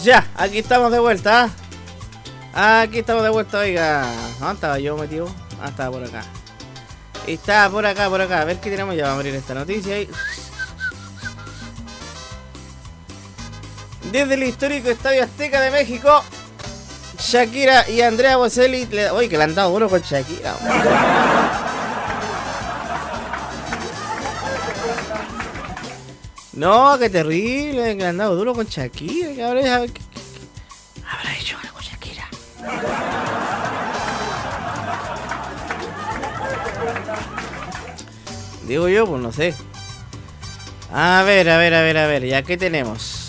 Ya, aquí estamos de vuelta. Aquí estamos de vuelta, oiga. ¿Dónde estaba yo metido? Ah, estaba por acá. Está por acá, por acá. A ver qué tenemos. Ya vamos a abrir esta noticia ahí. Desde el histórico Estadio Azteca de México, Shakira y Andrea Bocelli. Oye, que le han dado duro con Shakira. No, qué terrible, que le han dado duro con Shakira. ¿Qué habrá hecho algo con Shakira? Digo yo, pues no sé. A ver, ya qué tenemos.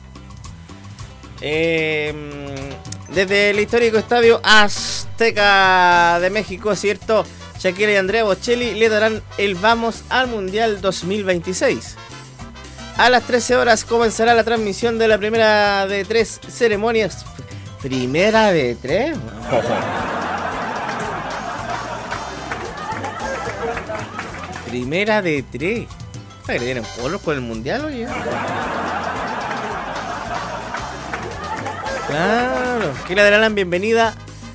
Desde el histórico Estadio Azteca de México, ¿cierto? Shakira y Andrea Bocelli le darán el vamos al Mundial 2026. A las 13 horas comenzará la transmisión de la primera de 3 ceremonias. ¿Primera de 3? Primera de 3. ¿Para que le dieron polos con el Mundial, oye? Claro, que le darán la bienvenida.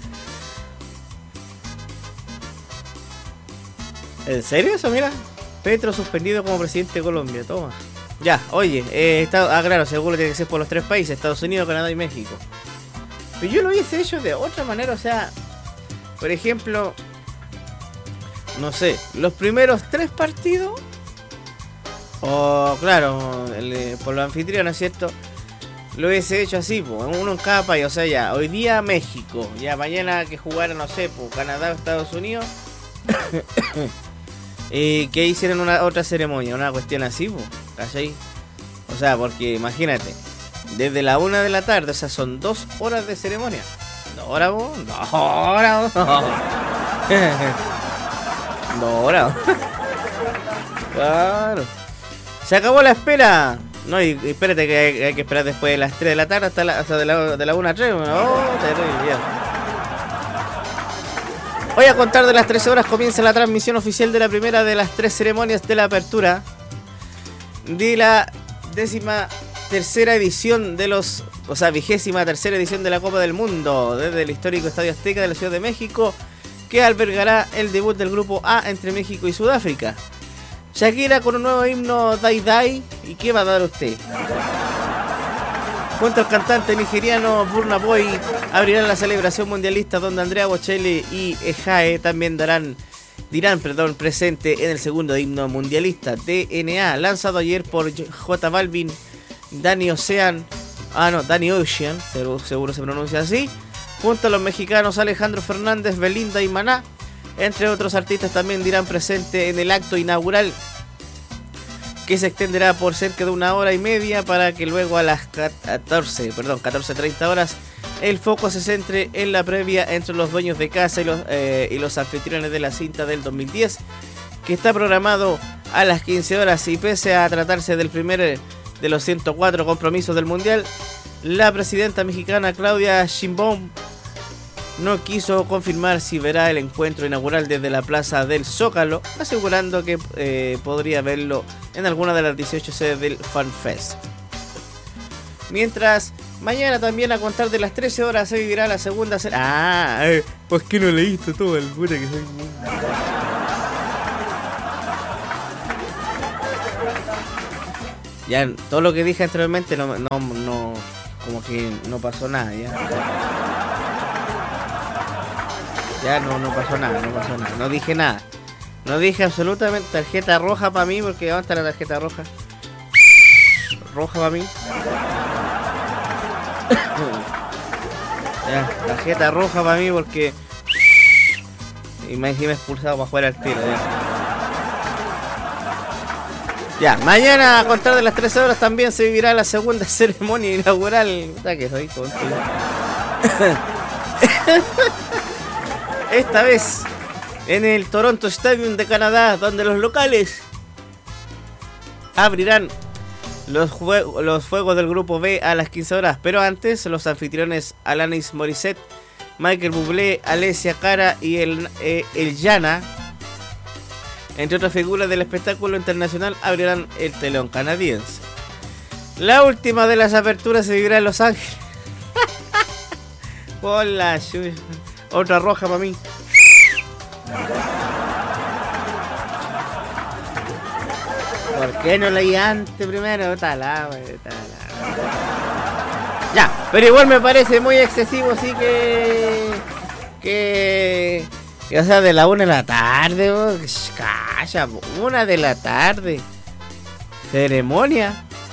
¿En serio eso? Mira, Petro suspendido como presidente de Colombia, toma. Ya, oye, claro, seguro tiene que ser por los 3 países, Estados Unidos, Canadá y México. Pero yo lo hubiese hecho de otra manera, o sea, por ejemplo, no sé, los primeros 3 partidos, o claro, por los anfitriones, ¿cierto? Lo hubiese hecho así, pues, uno en cada país, o sea, ya, hoy día México, ya mañana que jugara, no sé, pues, Canadá o Estados Unidos, que hicieran otra ceremonia, una cuestión así, pues, ¿cachai? O sea, porque imagínate, desde la 1 de la tarde, o sea, son 2 horas de ceremonia. ¿2 horas, vos? 2 horas, 2 horas. Claro. Se acabó la espera. No, y espérate que hay que esperar después de las 3 de la tarde hasta de la 1 a 3. Oh, terrible, ya. Hoy a contar de las 13 horas comienza la transmisión oficial de la primera de las 3 ceremonias de la apertura de la 23ª edición de los... O sea, 23ª edición de la Copa del Mundo desde el histórico Estadio Azteca de la Ciudad de México, que albergará el debut del grupo A entre México y Sudáfrica. Shakira con un nuevo himno Dai Dai. ¿Y qué va a dar usted? Junto al cantante nigeriano Burna Boy abrirán la celebración mundialista, donde Andrea Bocelli y Ejae también dirán presente en el segundo himno mundialista, DNA, lanzado ayer por J Balvin, Danny Ocean, seguro se pronuncia así, junto a los mexicanos Alejandro Fernández, Belinda y Maná, entre otros artistas también dirán presente en el acto inaugural, que se extenderá por cerca de 1 hora y media, para que luego a las 14:30 horas el foco se centre en la previa entre los dueños de casa y los anfitriones de la cinta del 2010, que está programado a las 15 horas. Y pese a tratarse del primer de los 104 compromisos del Mundial, la presidenta mexicana Claudia Sheinbaum no quiso confirmar si verá el encuentro inaugural desde la plaza del Zócalo, asegurando que podría verlo en alguna de las 18 sedes del FanFest. Mientras, mañana también a contar de las 13 horas se vivirá la segunda serie. Pues que no leíste todo el pura que soy. Ya, todo lo que dije anteriormente no, como que no pasó nada, ya. Ya no pasó nada, no dije nada. No dije absolutamente tarjeta roja para mí, porque ¿dónde está la tarjeta roja? Roja para mí. Ya, tarjeta roja para mí porque... Y me encima expulsado para fuera al tiro, ya. Ya, mañana a contar de las 13 horas también se vivirá la segunda ceremonia inaugural. ¿Sabes que soy tonto? Esta vez en el Toronto Stadium de Canadá, donde los locales abrirán los fuegos del grupo B a las 15 horas. Pero antes, los anfitriones Alanis Morissette, Michael Bublé, Alessia Cara y el Yana, entre otras figuras del espectáculo internacional, abrirán el telón canadiense. La última de las aperturas se vivirá en Los Ángeles. Hola, otra roja para mí. ¿Por qué no leí antes primero? Ya, pero igual me parece muy excesivo, sí que o sea, de la 1 de la tarde, calla, 1 de la tarde. Ceremonia.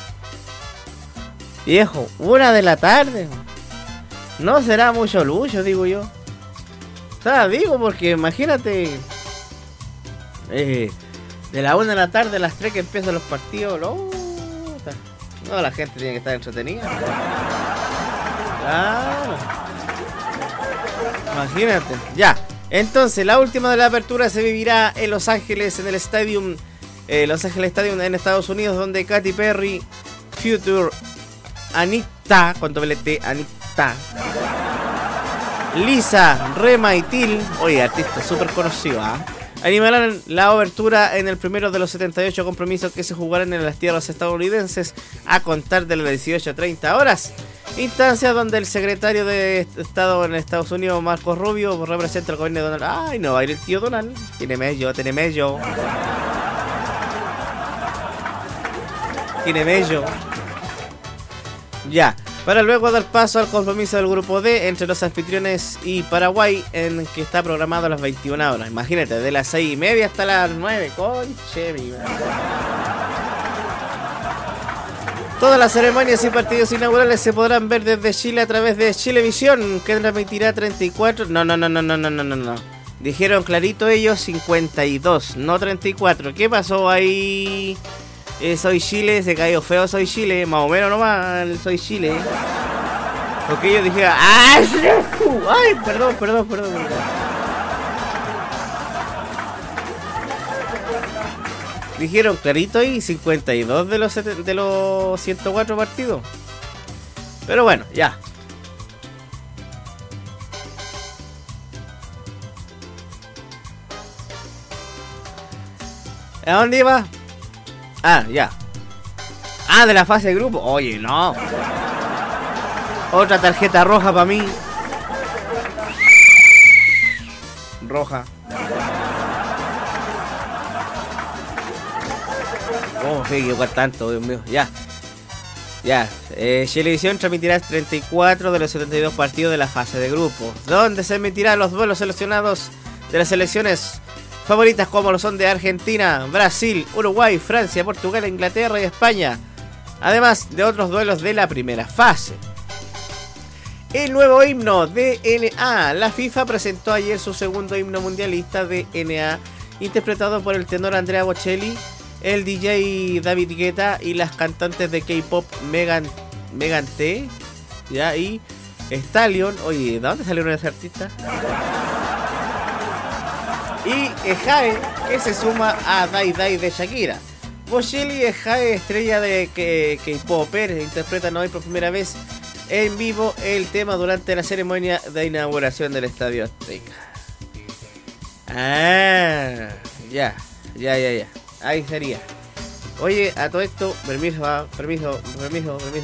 Viejo, 1 de la tarde. No será mucho lucho, digo yo. O sea, digo porque imagínate. De la 1 de la tarde a las 3 que empiezan los partidos. No, la gente tiene que estar entretenida. Claro. Imagínate. Ya. Entonces, la última de la apertura se vivirá en Los Ángeles, en el Stadium. Los Ángeles Stadium en Estados Unidos, donde Katy Perry, Future, Anita, con doble T, Anita, Lisa, Rema y Till, oye, artista súper conocido, animarán la obertura en el primero de los 78 compromisos que se jugarán en las tierras estadounidenses a contar de las 18:30 horas. Instancia donde el secretario de Estado en Estados Unidos, Marco Rubio, representa al gobierno de Donald. Ay, no va a ir el tío Donald. Tiene mello. Ya, para luego dar paso al compromiso del grupo D entre los anfitriones y Paraguay, en que está programado a las 21 horas. Imagínate, de las 6:30 hasta las 9. Conche mi madre. Todas las ceremonias y partidos inaugurales se podrán ver desde Chile a través de Chilevisión, que transmitirá 34. No. Dijeron clarito ellos 52, no 34. ¿Qué pasó ahí? Soy Chile, se cayó feo Soy Chile, más o menos nomás Soy Chile. Porque ellos dijeron, ¡ay, perdón! Dijeron clarito ahí 52 de los 104 partidos. Pero bueno, ya. ¿A dónde iba? Ya. De la fase de grupo. Oye, no. Otra tarjeta roja para mí. Roja. ¿Cómo se equivocar tanto, Dios mío? Ya. Chilevisión transmitirá 34 de los 72 partidos de la fase de grupos, donde se emitirán los duelos seleccionados de las selecciones favoritas, como lo son de Argentina, Brasil, Uruguay, Francia, Portugal, Inglaterra y España, además de otros duelos de la primera fase. El nuevo himno DNA. La FIFA presentó ayer su segundo himno mundialista DNA, interpretado por el tenor Andrea Bocelli, el DJ David Guetta y las cantantes de K-pop Megan Thee, ya, y Stallion. Oye, ¿de dónde salieron ese artista? Y Jae, que se suma a Dai Dai de Shakira. Bocelli y Jae, estrella de K-popper, interpretan hoy por primera vez en vivo el tema durante la ceremonia de inauguración del Estadio Azteca. Ya. Ahí sería. Oye, a todo esto, permiso.